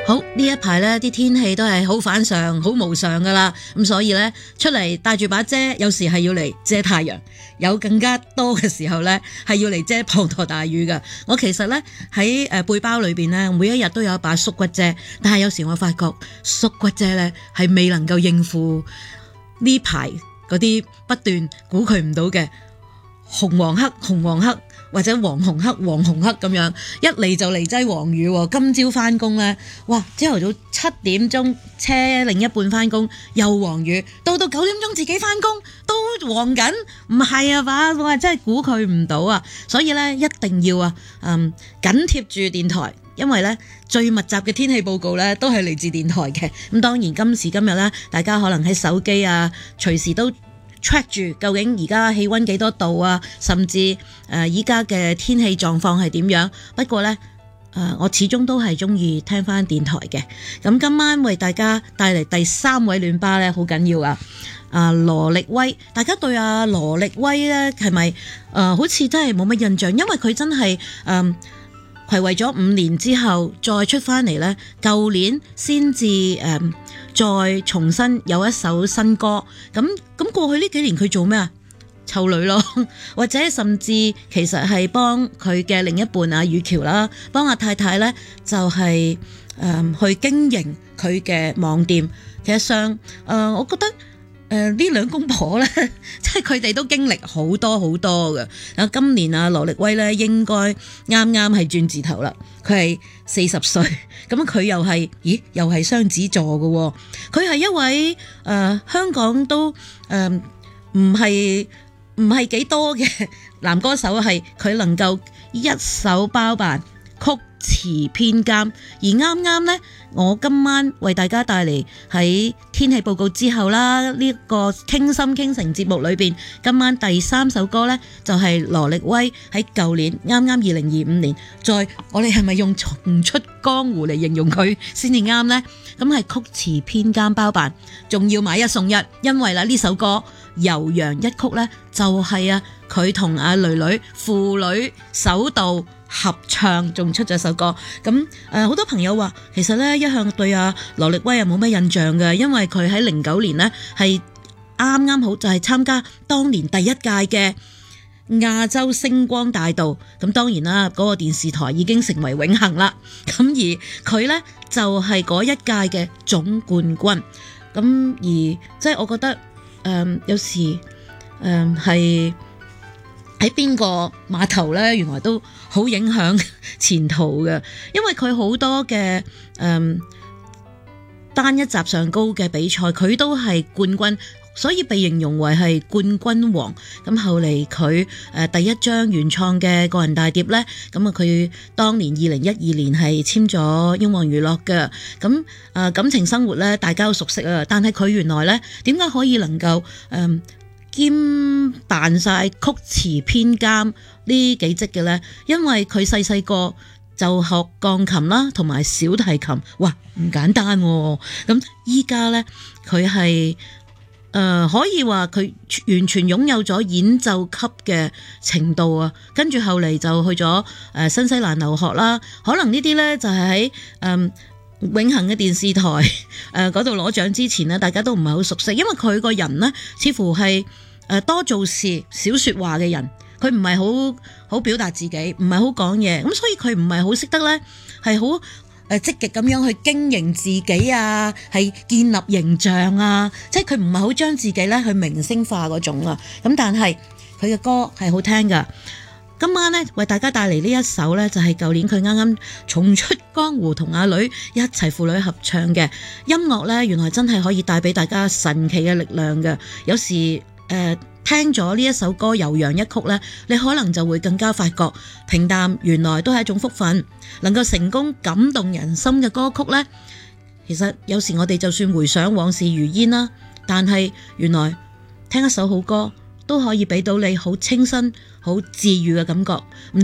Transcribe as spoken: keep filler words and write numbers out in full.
好，呢一排呢啲天氣都係好反常好無常噶啦，咁所以呢，出嚟帶住把遮，有時係要嚟遮太陽，有更加多嘅時候呢，係要嚟遮滂沱大雨噶。我其實呢，喺誒背包裏邊呢，每一日都有一把縮骨遮，但係有時我發覺縮骨遮呢，係未能夠應付呢排嗰啲不斷估佢唔到嘅紅黃黑紅黃黑或者黃紅黑黃紅黑咁樣，一嚟就嚟擠黃雨。今朝翻工呢，哇！朝頭早七點鐘車另一半翻工又黃雨，到到九點鐘自己翻工都黃緊，唔係啊吧？我話真係估佢唔到啊！所以呢，一定要啊，嗯，緊貼住電台，因為呢，最密集嘅天氣報告呢都係嚟自電台嘅。咁當然今時今日呢，大家可能喺手機啊，隨時都track 住究竟而家氣溫幾多度啊，甚至誒依家嘅天氣狀況係點樣。不過呢，誒、呃、我始終都係中意聽翻電台嘅。咁今晚為大家帶嚟第三位暖爸呢，好緊要啊！啊羅力威，大家對阿羅力威呢係咪誒好似真係冇乜印象？因為佢真係誒暌違咗五年之後再出翻嚟呢，舊年先至誒再重新有一首新歌。咁咁過去呢幾年佢做咩啊？湊女咯，或者甚至其實係幫佢嘅另一半阿雨橋啦，幫阿太太呢就係、是、誒、呃、去經營佢嘅網店。其實上誒、呃，我覺得。誒呢兩公婆咧，即係佢哋都經歷好多好多嘅。啊，今年啊羅力威咧應該啱啱係轉字頭啦，佢係四十歲，咁佢又係，咦又係雙子座嘅喎。佢係一位誒、呃、香港都誒唔係唔係幾多嘅男歌手，係佢能夠一手包辦曲詞編監。而啱啱呢，我今晚為大家帶嚟喺天氣報告之後啦，呢、這個傾心傾城節目裏邊，今晚第三首歌呢，就係、是、羅力威喺舊年啱啱二零二五年，再我哋係咪用重出江湖嚟形容佢先至啱呢？咁係曲詞編監包辦，仲要買一送一，因為啦呢首歌悠揚一曲呢，就係、是、啊佢同阿蕾蕾父女首度合唱，仲出咗首歌。咁誒好多朋友話其實咧一向對阿羅力威啊冇乜印象嘅，因為佢喺零九年呢係啱啱好就係參加當年第一屆嘅亞洲星光大道。咁當然啦，嗰個電視台已經成為永恆啦。咁而佢呢就係嗰一屆嘅總冠軍。咁而即係我覺得誒、呃、有時誒係喺邊個碼頭呢，原來都好影響前途嘅，因為佢好多嘅誒、嗯、單一集上高嘅比賽，佢都係冠軍，所以被形容為係冠軍王。咁後嚟佢誒第一張原創嘅個人大碟呢，咁啊佢當年二零一二年係簽咗英皇娛樂嘅。咁啊感情生活呢，大家都熟悉啊，但係佢原來呢，點解可以能夠誒？嗯兼辦晒曲詞編監呢幾職嘅呢？因為佢細細個就學鋼琴啦，同埋小提琴，哇唔簡單喎。咁依家呢，佢係誒可以話佢完全擁有咗演奏級嘅程度啊。跟住後嚟就去咗誒、呃、新西蘭留學啦。可能呢啲呢，就係喺誒永恆嘅電視台誒嗰度攞獎之前呢，大家都唔係好熟悉，因為佢個人呢，似乎係誒多做事少說話嘅人，佢唔係好好表達自己，唔係好講嘢，咁所以佢唔係好識得呢，係好誒積極咁樣去經營自己啊，係建立形象啊，即係佢唔係好將自己呢去明星化嗰種啊。咁但係佢嘅歌係好聽噶。今晚呢，為大家帶嚟呢一首呢，就係舊年佢啱啱重出江湖同阿女一齊父女合唱嘅音樂呢，原來真係可以帶俾大家神奇嘅力量嘅。有時誒、呃、聽咗呢一首歌悠揚一曲呢，你可能就會更加發覺平淡原來都係一種福分。能夠成功感動人心嘅歌曲呢，其實有時我哋就算回想往事如煙啦，但係原來聽一首好歌都可以俾到你好清新好治癒嘅感覺。